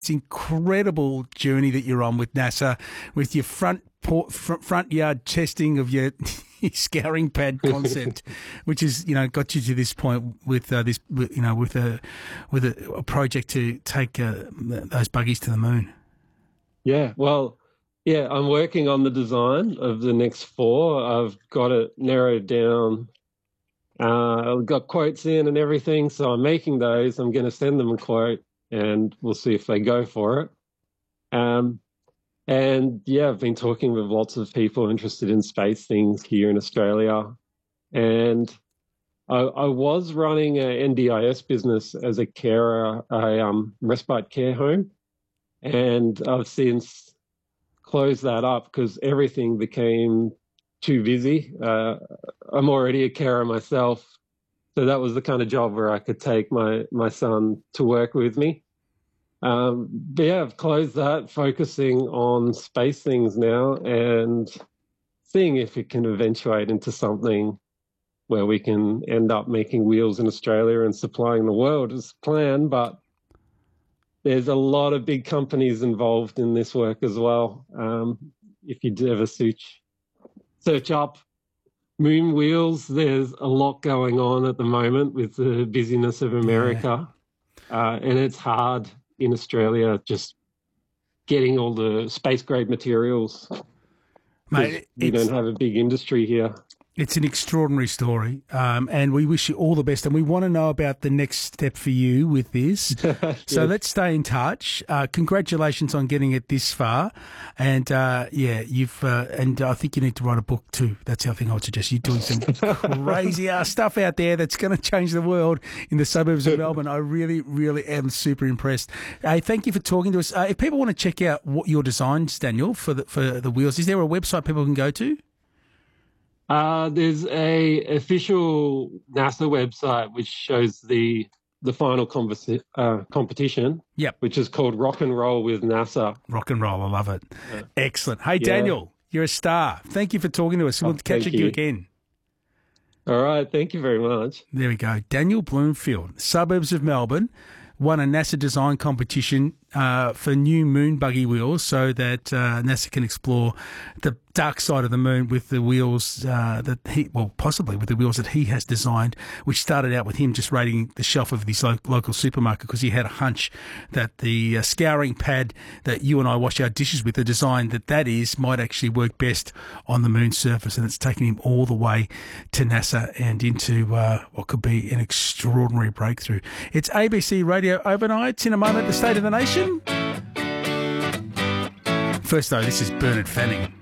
incredible journey that you're on with NASA, with your front yard testing of your scouring pad concept, which is, got you to this point with a project to take those buggies to the moon. Yeah, well, yeah, I'm working on the design of the next 4. I've got it narrowed down. I've got quotes in and everything, so I'm making those. I'm going to send them a quote, and we'll see if they go for it. And yeah, I've been talking with lots of people interested in space things here in Australia. And I was running an NDIS business as a carer, a respite care home. And I've since closed that up because everything became too busy. I'm already a carer myself. So that was the kind of job where I could take my son to work with me. But yeah, I've closed that, focusing on space things now and seeing if it can eventuate into something where we can end up making wheels in Australia and supplying the world as planned. But there's a lot of big companies involved in this work as well. If you ever search up moon wheels, there's a lot going on at the moment with the busyness of America. Yeah. And it's hard in Australia just getting all the space-grade materials. Mate, we don't have a big industry here. It's an extraordinary story, and we wish you all the best. And we want to know about the next step for you with this. So let's stay in touch. Congratulations on getting it this far. And and I think you need to write a book too. That's the other thing I would suggest. You're doing some crazy ass stuff out there that's going to change the world in the suburbs of Melbourne. I really, really am super impressed. Thank you for talking to us. If people want to check out what your designs, Daniel, for the wheels, is there a website people can go to? There's a official NASA website which shows the final competition. Yep. Which is called Rock and Roll with NASA. Rock and roll, I love it. Excellent. Hey, Daniel, you're a star. Thank you for talking to us. We'll catch you again. All right. Thank you very much. There we go. Daniel Bloomfield, suburbs of Melbourne, won a NASA design competition for new moon buggy wheels so that NASA can explore the dark side of the moon with the wheels possibly with the wheels that he has designed, which started out with him just raiding the shelf of this local supermarket because he had a hunch that the scouring pad that you and I wash our dishes with, the design that is, might actually work best on the moon's surface. And it's taken him all the way to NASA and into what could be an extraordinary breakthrough. It's ABC Radio Overnight. In a moment, the State of the Nation. First, though, this is Bernard Fanning.